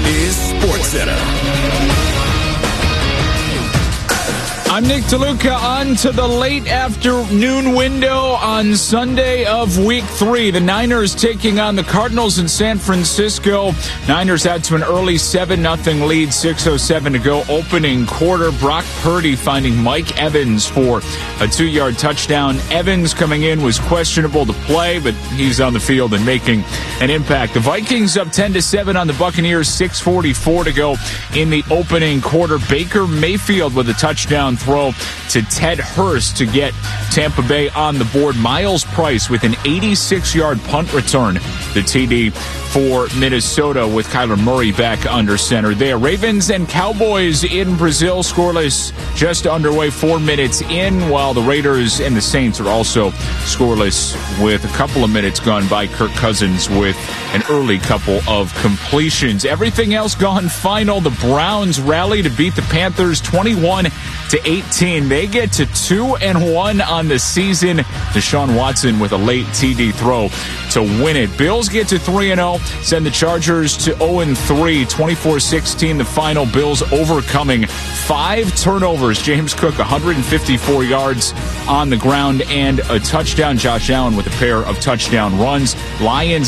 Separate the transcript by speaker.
Speaker 1: is SportsCenter.
Speaker 2: I'm Nick DeLuca. On to the late afternoon window on Sunday of Week 3. The Niners taking on the Cardinals in San Francisco. Niners out to an early 7-0 lead, 6:07 to go. Opening quarter, Brock Purdy finding Mike Evans for a 2-yard touchdown. Evans coming in was questionable to play, but he's on the field and making an impact. The Vikings up 10-7 on the Buccaneers, 6:44 to go in the opening quarter. Baker Mayfield with a touchdown throw to Ted Hurst to get Tampa Bay on the board. Miles Price with an 86-yard punt return, the TD for Minnesota with Kyler Murray back under center there. Ravens and Cowboys in Brazil, scoreless just underway, 4 minutes in, while the Raiders and the Saints are also scoreless with a couple of minutes gone by. Kirk Cousins with an early couple of completions. Everything else gone final. The Browns rally to beat the Panthers 21-18. They get to 2-1 on the season. Deshaun Watson with a late TD throw to win it. Bills get to 3-0, send the Chargers to 0-3, 24-16 the final. Bills overcoming 5 turnovers. James Cook 154 yards on the ground and a touchdown. Josh Allen with a pair of touchdown runs. Lions